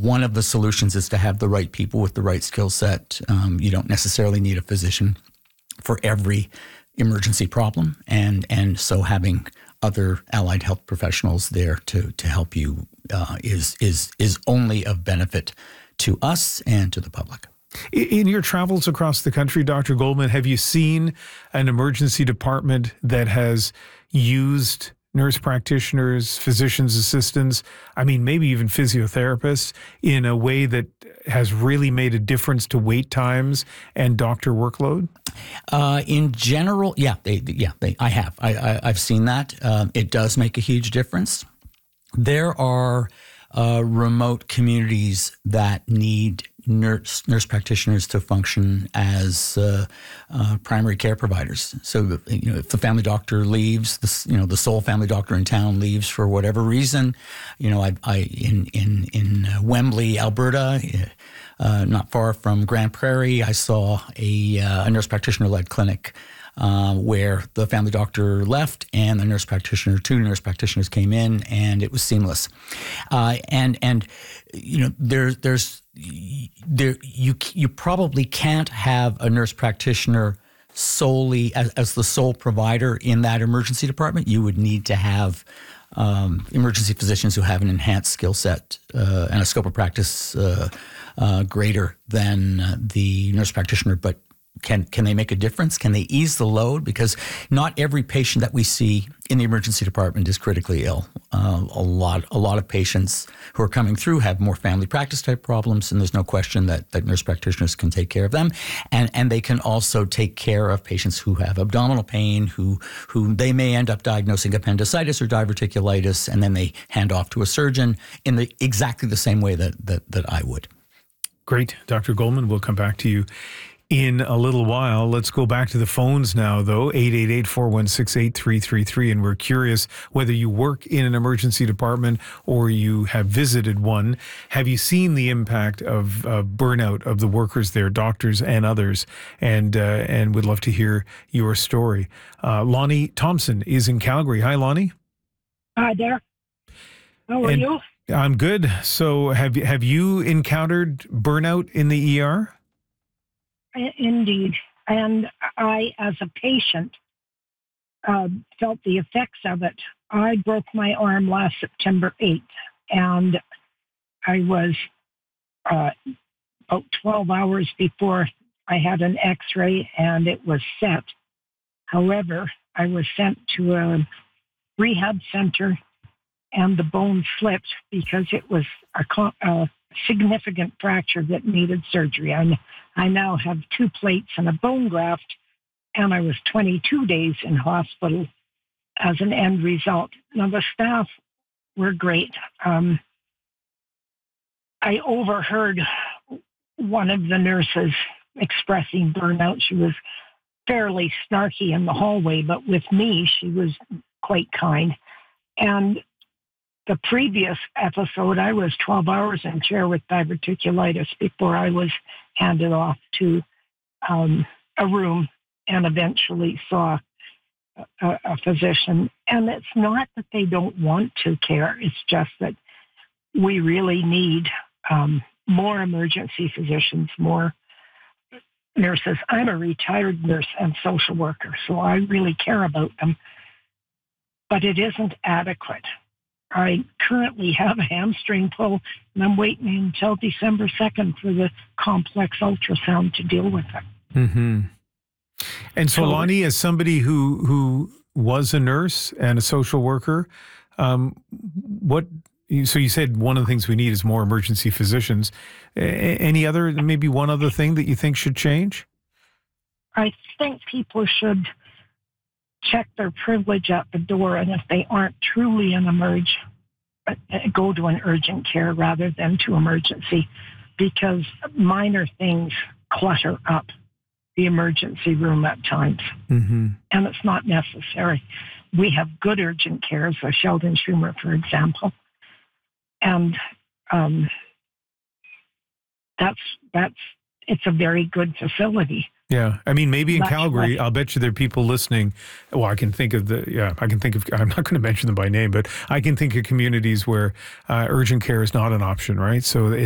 one of the solutions is to have the right people with the right skill set. You don't necessarily need a physician for every emergency problem, and so having other allied health professionals there to help you is only of benefit to us and to the public. In your travels across the country, Dr. Goldman, have you seen an emergency department that has used nurse practitioners, physician's assistants, I mean, maybe even physiotherapists, in a way that has really made a difference to wait times and doctor workload? In general, I have. I've seen that. It does make a huge difference. There are remote communities that need nurse practitioners to function as primary care providers. So, if the family doctor leaves, the sole family doctor in town leaves for whatever reason, in Wembley, Alberta, not far from Grand Prairie, I saw a nurse practitioner-led clinic where the family doctor left and the two nurse practitioners came in, and it was seamless. You probably can't have a nurse practitioner solely as the sole provider in that emergency department. You would need to have emergency physicians who have an enhanced skill set and a scope of practice greater than the nurse practitioner, but can they make a difference? Can they ease the load? Because not every patient that we see in the emergency department is critically ill. A lot of patients who are coming through have more family practice type problems, and there's no question that nurse practitioners can take care of them. And they can also take care of patients who have abdominal pain, who they may end up diagnosing appendicitis or diverticulitis, and then they hand off to a surgeon in exactly the same way that I would. Great. Dr. Goldman, we'll come back to you in a little while. Let's go back to the phones now, though. 888-416-8333. And we're curious whether you work in an emergency department or you have visited one. Have you seen the impact of burnout of the workers there, doctors and others? And would love to hear your story. Lonnie Thompson is in Calgary. Hi, Lonnie. Hi there. How are you? I'm good. So have you encountered burnout in the ER? Indeed. And I, as a patient, felt the effects of it. I broke my arm last September 8th, and I was about 12 hours before I had an x-ray, and it was set. However, I was sent to a rehab center, and the bone slipped because it was a significant fracture that needed surgery. I now have 2 plates and a bone graft, and I was 22 days in hospital as an end result. Now, the staff were great. I overheard one of the nurses expressing burnout. She was fairly snarky in the hallway, but with me, she was quite kind. And the previous episode, I was 12 hours in chair with diverticulitis before I was handed off to a room and eventually saw a physician. And it's not that they don't want to care. It's just that we really need more emergency physicians, more nurses. I'm a retired nurse and social worker, so I really care about them. But it isn't adequate. I currently have a hamstring pull, and I'm waiting until December 2nd for the complex ultrasound to deal with it. Mm-hmm. And so, Lonnie, as somebody who was a nurse and a social worker, so you said one of the things we need is more emergency physicians. Maybe one other thing that you think should change? I think people should check their privilege at the door, and if they aren't truly an go to an urgent care rather than to emergency, because minor things clutter up the emergency room at times. Mm-hmm. And it's not necessary. We have good urgent cares, Sheldon Schumer, for example, and it's a very good facility. Yeah. I mean, maybe in Calgary, I'll bet you there are people listening. Well, I'm not going to mention them by name, but I can think of communities where urgent care is not an option, right? So